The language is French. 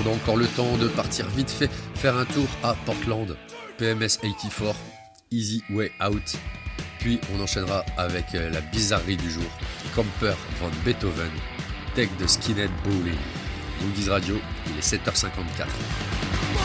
a encore le temps de partir vite fait faire un tour à Portland, PMS 84, Easy Way Out. Puis on enchaînera avec la bizarrerie du jour, Camper von Beethoven, tech de Skinhead Bowling. Movies Radio, il est 7h54.